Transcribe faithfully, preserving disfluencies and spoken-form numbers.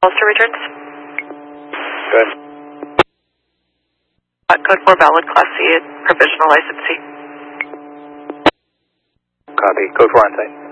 Holster returns. Good. Uh, code four valid, Class C, provisional license C. Copy. Code four on site.